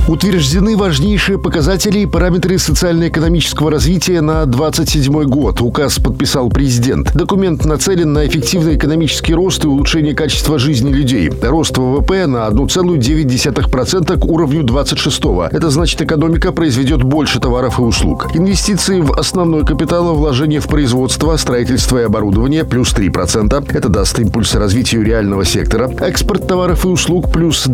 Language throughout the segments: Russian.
Утверждены важнейшие показатели и параметры социально-экономического развития на 2027 год. Указ подписал президент. Документ нацелен на эффективный экономический рост и улучшение качества жизни людей. Рост ВВП на 1,9% к уровню 26-го. Это значит, экономика произведет больше товаров и услуг. Инвестиции в основной капитал, вложения в производство, строительство и оборудование плюс 3%. Это даст импульс развитию реального сектора. Экспорт товаров и услуг плюс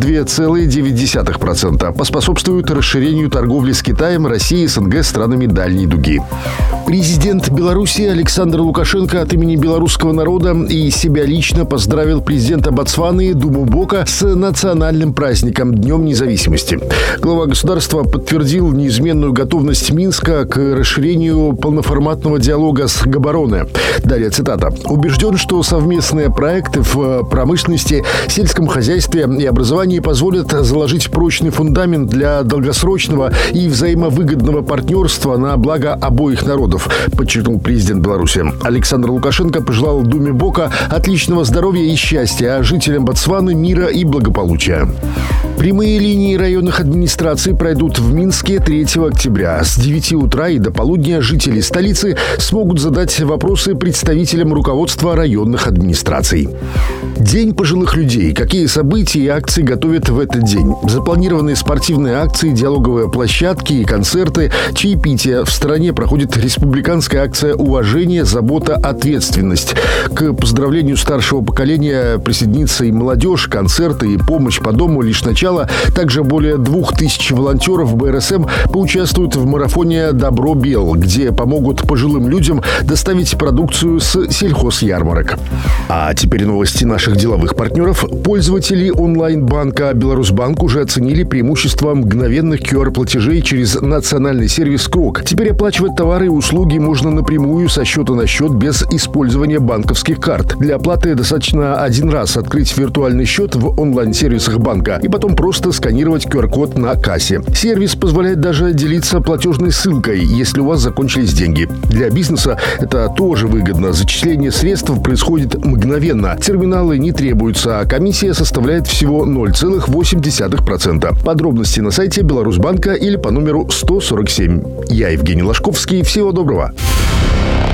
2,9%. Поспособствует расширению торговли с Китаем, Россией, СНГ, странами дальней дуги. Президент Беларуси Александр Лукашенко от имени белорусского народа и себя лично поздравил президента Ботсваны Думу Бока с национальным праздником Днем независимости. Глава государства подтвердил неизменную готовность Минска к расширению полноформатного диалога с Габороне. Далее цитата. «Убежден, что совместные проекты в промышленности, сельском хозяйстве и образовании позволят заложить прочный фундамент для долгосрочного и взаимовыгодного партнерства на благо обоих народов», подчеркнул президент Беларуси. Александр Лукашенко пожелал Думе Бока отличного здоровья и счастья, а жителям Ботсваны мира и благополучия. Прямые линии районных администраций пройдут в Минске 3 октября. С 9 утра и до полудня жители столицы смогут задать вопросы представителям руководства районных администраций. День пожилых людей. Какие события и акции готовят в этот день? Запланированы спортивные акции, диалоговые площадки и концерты, чаепития. В стране проходит республиканская акция «Уважение, забота, ответственность». К поздравлению старшего поколения присоединится и молодежь, концерты и помощь по дому лишь начало. Также более 2000 волонтеров БРСМ поучаствуют в марафоне «Добро Бел», где помогут пожилым людям доставить продукцию с сельхозярмарок. А теперь новости наших деловых партнеров. Пользователи онлайн-банка «Беларусьбанк» уже оценили преимущество мгновенных QR-платежей через национальный сервис «Крок». Теперь оплачивать товары и услуги можно напрямую со счета на счет без использования банковских карт. Для оплаты достаточно один раз открыть виртуальный счет в онлайн-сервисах банка и потом просто сканировать QR-код на кассе. Сервис позволяет даже делиться платежной ссылкой, если у вас закончились деньги. Для бизнеса это тоже выгодно. Зачисление средств происходит мгновенно. Терминалы не требуются, а комиссия составляет всего 0,8%. Подробности на сайте Беларусьбанка или по номеру 147. Я Евгений Ложковский. Всего доброго.